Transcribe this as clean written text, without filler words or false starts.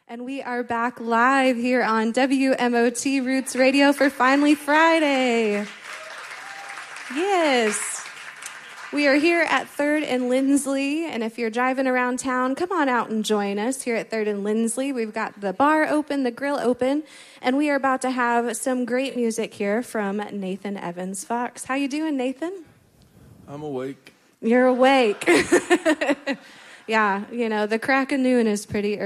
And we are back live here on WMOT Roots Radio for Finally Friday. Yes. We are here at 3rd and Lindsley, and if you're driving around town, come on out and join us here at 3rd and Lindsley. We've got the bar open, the grill open, and we are about to have some great music here from Nathan Evans Fox. How you doing, Nathan? I'm awake. You're awake. Yeah, you know, the crack of noon is pretty early.